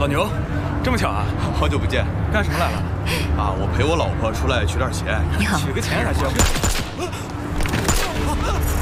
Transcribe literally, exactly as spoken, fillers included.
牛，这么巧啊！ 好久不见， 干什么来了？ 啊，我陪我老婆出来取点钱。 你好， 取个钱还需要？